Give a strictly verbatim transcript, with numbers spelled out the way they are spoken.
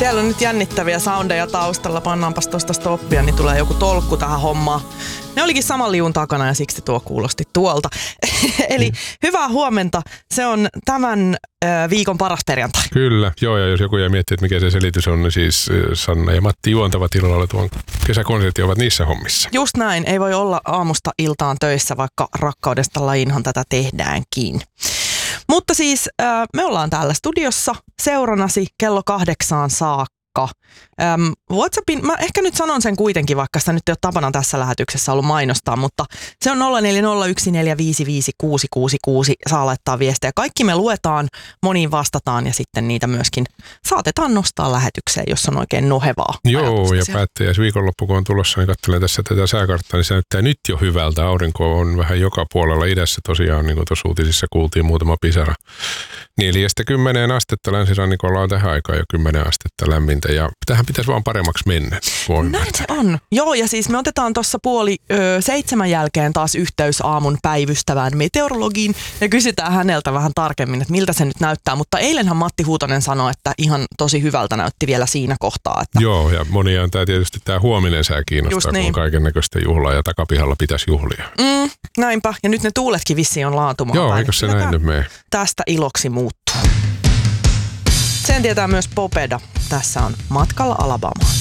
Siellä on nyt jännittäviä soundeja taustalla. Pannaanpas tuosta stoppia, niin tulee joku tolkku tähän hommaan. Ne olikin saman liun takana ja siksi tuo kuulosti tuolta. Eli mm. hyvää huomenta. Se on tämän äh, viikon paras perjantai. Kyllä, joo, ja jos joku jää miettimään, että mikä se selitys on, niin siis Sanna ja Matti juontavat illalla tuon kesäkonsertti ovat niissä hommissa. Just näin. Ei voi olla aamusta iltaan töissä, vaikka rakkaudesta lajiinhan tätä tehdäänkin. Mutta siis äh, me ollaan täällä studiossa seuranasi kello kahdeksaan saakka. Ähm, WhatsAppin, mä ehkä nyt sanon sen kuitenkin, vaikka sitä nyt ei ole tapana tässä lähetyksessä ollut mainostaa, mutta se on nolla neljä nolla yksi neljä viisi viisi kuusi kuusi kuusi, saa laittaa viestejä. Kaikki me luetaan, moniin vastataan ja sitten niitä myöskin saatetaan nostaa lähetykseen, jos on oikein nohevaa. Joo, ja päättäjäis viikonloppu, kun on tulossa, niin katselen tässä tätä sääkarttaa, niin se näyttää nyt jo hyvältä. Aurinko on vähän joka puolella idässä tosiaan, niin kuin tuossa uutisissa kuultiin muutama pisara. Neljästä kymmeneen astetta länsirannikolla on tähän aikaan jo kymmenen astetta lämmintä ja tähän pitäisi vaan paremmaksi mennä. Näin se on. Joo, ja siis me otetaan tuossa puoli ö, seitsemän jälkeen taas yhteys aamun päivystävään meteorologiin ja kysytään häneltä vähän tarkemmin, että miltä se nyt näyttää. Mutta eilenhän Matti Huutonen sanoi, että ihan tosi hyvältä näytti vielä siinä kohtaa. Että joo, ja monia on tämä tietysti tämä huominen sää kiinnostaa, niin. Kun kaiken näköistä juhlaa ja takapihalla pitäisi juhlia. Mm, näinpä, ja nyt ne tuuletkin vissiin on laantumaan. Joo, eikö se näin nyt mene? Tästä iloksi muuttuu. Sen tietää myös Popeda. Tässä on Matkalla Alabamaan.